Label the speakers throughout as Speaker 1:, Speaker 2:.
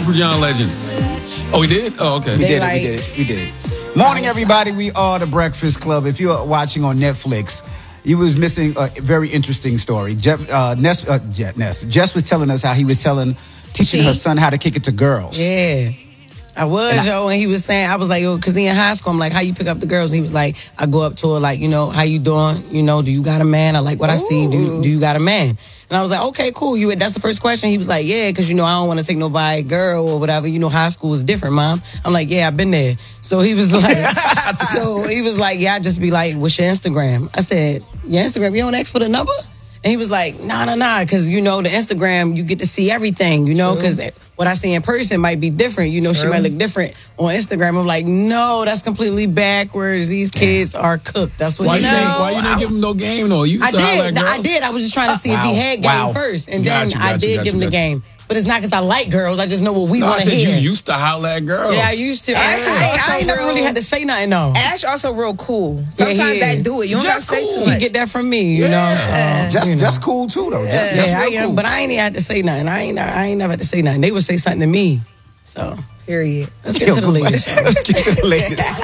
Speaker 1: Jennifer John Legend? Oh, we did? Oh, okay.
Speaker 2: We did it. Morning, everybody. We are the Breakfast Club. If you're watching on Netflix, you was missing a very interesting story. Jess was telling us how he was teaching her son how to kick it to girls.
Speaker 3: Yeah. I was, and he was saying, I was like, yo, because he in high school, I'm like, how you pick up the girls? And he was like, I go up to her, like, how you doing? Do you got a man? I like what I see. Do you got a man? And I was like, okay, cool. That's the first question. He was like, yeah, because, I don't want to take nobody girl or whatever. High school is different, Mom. I'm like, yeah, I've been there. So he was like, yeah, I just be like, what's your Instagram? I said, your Instagram, you don't ask for the number? And he was like, nah, because, the Instagram, you get to see everything, because what I see in person might be different. She might look different on Instagram. I'm like, no, that's completely backwards. These kids are cooked. That's what he said.
Speaker 1: Why you didn't give him no game, though?
Speaker 3: I did. I was just trying to see if he had game first. And then I did give him the game. But it's not because I like girls. I just know what we want to hear.
Speaker 1: You used to holler at girls.
Speaker 3: Yeah, I used to. I ain't never really had to say nothing, though.
Speaker 4: Ash also real cool. Sometimes that do it. You don't got to say too much.
Speaker 3: You get that from me, So,
Speaker 2: just cool, too, though.
Speaker 3: Cool. But I ain't even had to say nothing. I ain't never had to say nothing. They would say something to me. So...
Speaker 4: Period.
Speaker 3: Let's get to the latest.
Speaker 2: Let's get to the latest.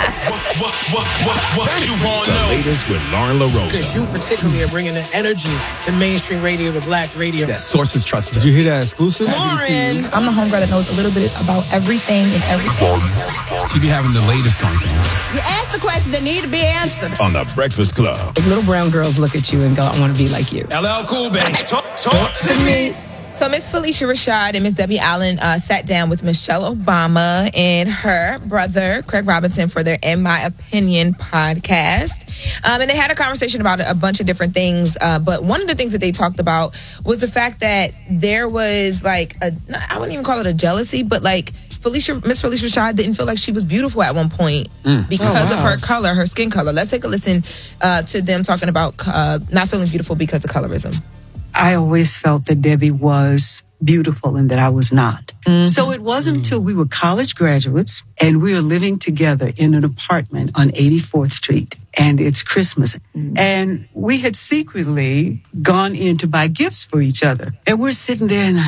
Speaker 5: What you want to know? The latest with Lauren LaRosa.
Speaker 6: Because you particularly are bringing the energy to mainstream radio, to black radio.
Speaker 1: Yes. Sources trusted.
Speaker 2: Did you hear that exclusive?
Speaker 4: Lauren. I'm the homegirl that knows a little bit about everything and everything.
Speaker 1: She be having the latest on things.
Speaker 4: You ask the questions that need to be answered.
Speaker 5: On the Breakfast Club.
Speaker 7: If little brown girls look at you and go, I want to be like you.
Speaker 1: LL Cool, baby.
Speaker 5: Talk to me.
Speaker 4: So Miss Felicia Rashad and Miss Debbie Allen sat down with Michelle Obama and her brother, Craig Robinson, for their In My Opinion podcast. And they had a conversation about a bunch of different things. But one of the things that they talked about was the fact that there was I wouldn't even call it a jealousy, but Miss Felicia Rashad didn't feel like she was beautiful at one point because of her color, her skin color. Let's take a listen to them talking about not feeling beautiful because of colorism.
Speaker 8: I always felt that Debbie was beautiful and that I was not. Mm-hmm. So it wasn't until we were college graduates and we were living together in an apartment on 84th Street. And it's Christmas. Mm-hmm. And we had secretly gone in to buy gifts for each other. And we're sitting there and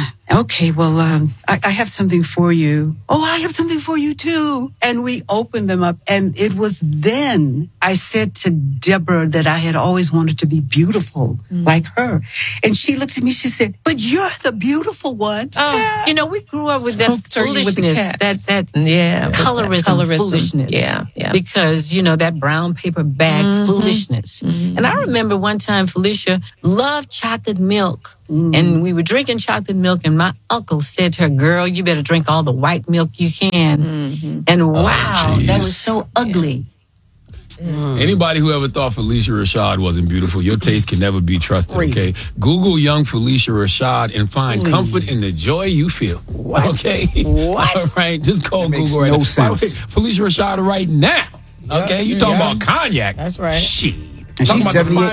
Speaker 8: I have something for you. Oh, I have something for you too. And we opened them up. And it was then I said to Deborah that I had always wanted to be beautiful like her. And she looked at me, she said, but you're the beautiful one.
Speaker 7: Oh, we grew up with that foolishness, that colorism foolishness.
Speaker 3: Yeah.
Speaker 7: Because, that brown paper bag foolishness. Mm-hmm. And I remember one time Felicia loved chocolate milk. And we were drinking chocolate milk, and my uncle said to her, girl, you better drink all the white milk you can. Mm-hmm. And wow, that was so ugly.
Speaker 1: Anybody who ever thought Felicia Rashad wasn't beautiful, your taste can never be trusted, okay? Google young Felicia Rashad and find comfort in the joy you feel. What? Okay?
Speaker 3: What?
Speaker 1: All right, just call Google right now. Sense. Felicia Rashad right now. Okay? You talking about cognac.
Speaker 3: That's right.
Speaker 1: Shit.
Speaker 2: And she's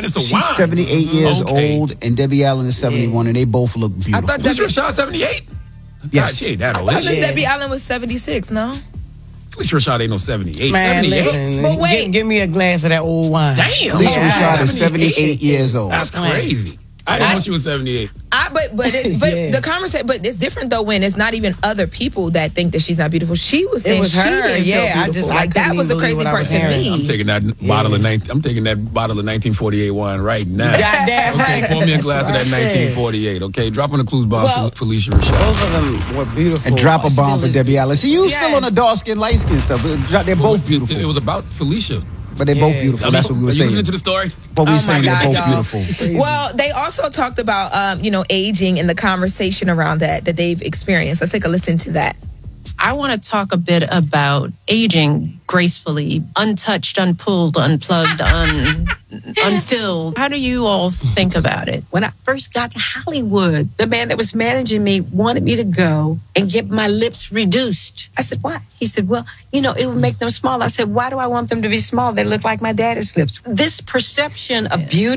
Speaker 2: 78 years old, and Debbie Allen is 71, and they both look beautiful.
Speaker 1: I thought Felicia Rashad 78?
Speaker 2: Yes.
Speaker 1: God, she ain't that old.
Speaker 4: Miss Debbie Allen was 76, no?
Speaker 1: Felicia Rashad ain't no 78.
Speaker 3: Man,
Speaker 1: 78?
Speaker 3: listen,
Speaker 4: but wait.
Speaker 3: Give me a glass of that old wine.
Speaker 1: Damn.
Speaker 2: Felicia Rashad is 78 years old.
Speaker 1: That's crazy. I didn't know she was 78.
Speaker 4: The conversation, but it's different though when it's not even other people that think that she's not beautiful. She was saying
Speaker 3: she
Speaker 4: didn't feel beautiful. That was a crazy part to me.
Speaker 1: I'm taking that bottle of 1948 wine right now.
Speaker 3: Goddamn right.
Speaker 1: Pour me a glass of that 1948. Okay, drop on the clues bomb for Felicia Rashad.
Speaker 3: Both of them were beautiful.
Speaker 2: And drop a bomb for Debbie Allen. See, you still on the dark skin, light skin stuff. They're both beautiful.
Speaker 1: It was about Felicia.
Speaker 2: But they're both beautiful. That's what we were saying.
Speaker 1: Are you listening to the story?
Speaker 2: But we were saying they're both beautiful.
Speaker 4: Well, they also talked about, aging and the conversation around that they've experienced. Let's take a listen to that.
Speaker 7: I want to talk a bit about aging gracefully, untouched, unpulled, unplugged, unfilled. How do you all think about it? When I first got to Hollywood, the man that was managing me wanted me to go and get my lips reduced. I said, why? He said, well, it would make them small. I said, why do I want them to be small? They look like my daddy's lips. This perception of beauty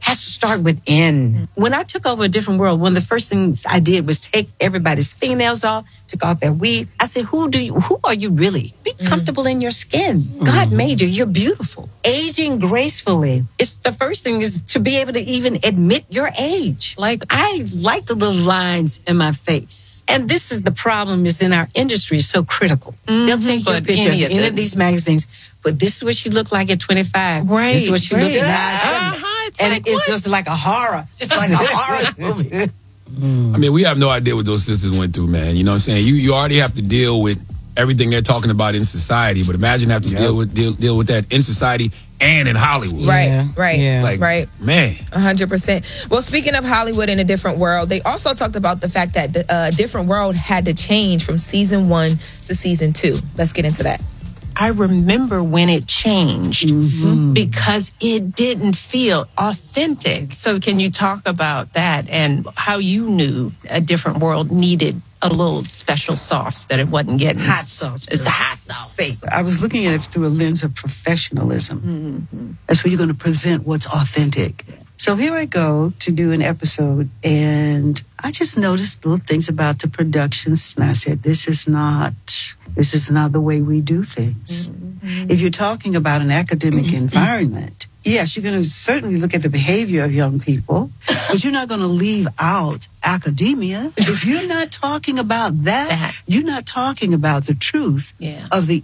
Speaker 8: has to start within. When I took over A Different World, one of the first things I did was take everybody's fingernails off, took off their weave. I said, who are you really? Be comfortable in your skin. God made you. You're beautiful. Aging gracefully. It's the first thing is to be able to even admit your age. Like, I like the little lines in my face. And this is the problem is in our industry so critical. They'll take your picture in any of these magazines, but this is what you look like at 25.
Speaker 7: Right.
Speaker 8: This is what you look like.
Speaker 7: And
Speaker 8: it's just like a horror. It's like a horror movie.
Speaker 1: I mean, we have no idea what those sisters went through, man. You know what I'm saying? You already have to deal with everything they're talking about in society, but imagine having to deal with that in society and in Hollywood.
Speaker 4: Right.
Speaker 1: Man.
Speaker 4: 100%. Well, speaking of Hollywood in A Different World, they also talked about the fact that A Different World had to change from season 1 to season 2. Let's get into that.
Speaker 7: I remember when it changed because it didn't feel authentic. So can you talk about that and how you knew A Different World needed a little special sauce that it wasn't getting?
Speaker 8: Hot sauce.
Speaker 7: It's a hot sauce.
Speaker 8: I was looking at it through a lens of professionalism. That's where you're going to present what's authentic. So here I go to do an episode, and I just noticed little things about the productions, and I said, this is not the way we do things. If you're talking about an academic environment, yes, you're going to certainly look at the behavior of young people, but you're not going to leave out academia. If you're not talking about that, you're not talking about the truth of the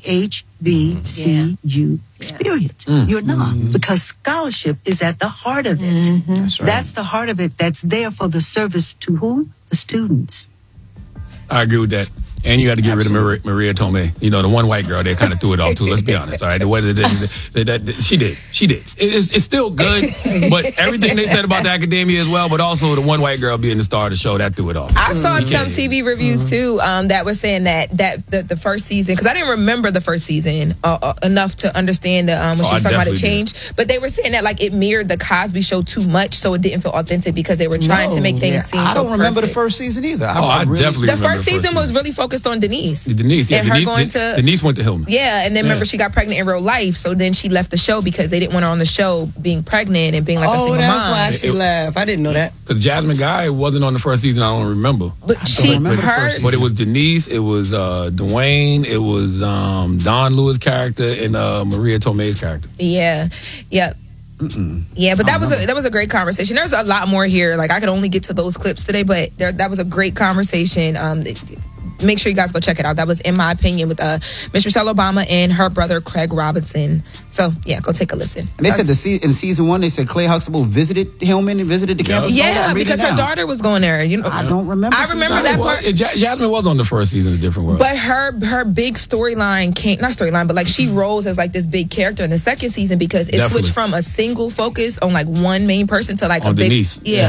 Speaker 8: HBCU experience. You're not, because scholarship is at the heart of it. That's right. That's the heart of it. That's there for the service to whom? The students.
Speaker 1: I agree with that. And you had to get rid of Maria Tomei. You know, the one white girl, they kind of threw it off too. Let's be honest, all right? She did. It's still good, but everything they said about the academia as well, but also the one white girl being the star of the show, that threw it off.
Speaker 4: I saw some TV reviews too that was saying that the first season, because I didn't remember the first season enough to understand when she was talking about it change, but they were saying that like it mirrored the Cosby Show too much, so it didn't feel authentic because they were trying to make things seem so perfect.
Speaker 2: I don't remember the first season either.
Speaker 1: I definitely remember
Speaker 4: the first season was really focused on Denise.
Speaker 1: And
Speaker 4: Denise
Speaker 1: went to Hillman.
Speaker 4: Yeah, and then remember she got pregnant in real life, so then she left the show because they didn't want her on the show being pregnant and being like a single mom.
Speaker 3: Oh, that's why she left. I didn't know that.
Speaker 1: Because Jasmine Guy wasn't on the first season, I don't remember.
Speaker 4: But
Speaker 1: but it was Denise, it was Dwayne, it was Don Lewis' character, and Maria Tomei's character.
Speaker 4: Yeah. Yeah, but that was a great conversation. There's a lot more here. Like I could only get to those clips today, but that was a great conversation. Make sure you guys go check it out. That was In My Opinion with Miss Michelle Obama and her brother Craig Robinson. So yeah, go take a listen.
Speaker 2: And they said in season 1, they said Clay Huxtable visited Hillman and visited the campus.
Speaker 4: Yeah, because her daughter was going there. You know,
Speaker 2: I don't remember.
Speaker 4: I remember that part.
Speaker 1: Jasmine was on the first season of Different World,
Speaker 4: but her big storyline but like she rose as like this big character in the second season because it switched from a single focus on like one main person to like a bigger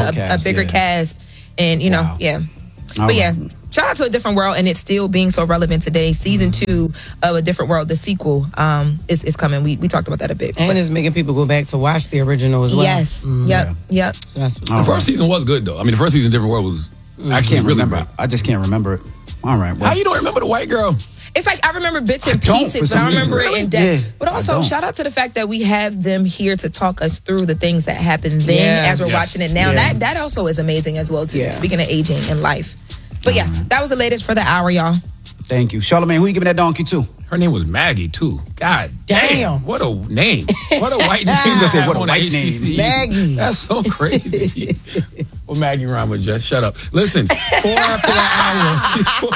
Speaker 4: cast, and you know, but yeah. Shout out to A Different World, and it's still being so relevant today. Season 2 of A Different World, the sequel, is coming. We talked about that a bit.
Speaker 3: And it's making people go back to watch the original as well.
Speaker 4: Yes. Yep.
Speaker 3: So that's
Speaker 1: the first season was good, though. I mean, the first season of Different World was actually really great.
Speaker 2: I just can't remember it. All right. Well.
Speaker 1: How you don't remember the white girl?
Speaker 4: It's like I remember bits and pieces, but I remember it in depth. Yeah, but also, shout out to the fact that we have them here to talk us through the things that happened then as we're watching it now. Yeah. That also is amazing as well, too. Yeah. Speaking of aging and life. But yes, that was the latest for the hour, y'all.
Speaker 2: Thank you. Charlamagne, who you giving that donkey to?
Speaker 1: Her name was Maggie, too. God damn. What a name. What a white name.
Speaker 2: He's going to say, what a white name.
Speaker 3: Maggie.
Speaker 1: That's so crazy. Well, Maggie rhyme with Jess. Shut up. Listen, 4 after the hour.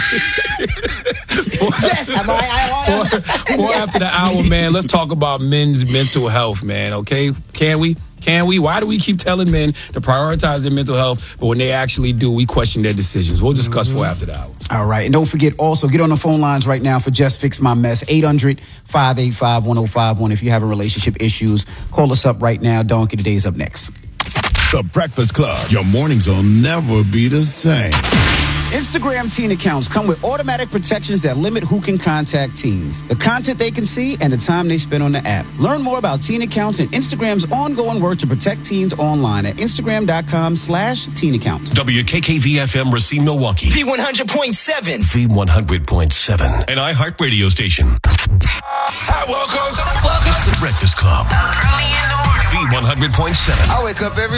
Speaker 3: Jess, am I
Speaker 1: 4 after the hour, man. Let's talk about men's mental health, man, okay? Can we? Why do we keep telling men to prioritize their mental health, but when they actually do, we question their decisions? We'll discuss 4 after the hour.
Speaker 2: All right. And don't forget, also, get on the phone lines right now for Just Fix My Mess. 800-585-1051. If you have relationship issues, call us up right now. Donkey Today's up next.
Speaker 5: The Breakfast Club. Your mornings will never be the same.
Speaker 2: Instagram teen accounts come with automatic protections that limit who can contact teens, the content they can see, and the time they spend on the app. Learn more about teen accounts and Instagram's ongoing work to protect teens online at Instagram.com/teen accounts.
Speaker 5: WKKV-FM Racine, Milwaukee.
Speaker 9: V100.7.
Speaker 5: V100.7. An iHeartRadio station. Hi, welcome.
Speaker 9: Welcome.
Speaker 5: It's The Breakfast Club.
Speaker 9: Early in the morning. V100.7.
Speaker 10: I wake up every